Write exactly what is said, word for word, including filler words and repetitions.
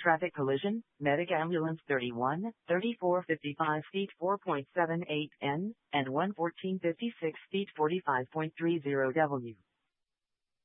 Traffic collision, Medic Ambulance thirty-one, thirty-four fifty-five feet four point seven eight N, and one fourteen fifty-six feet forty-five point three zero W.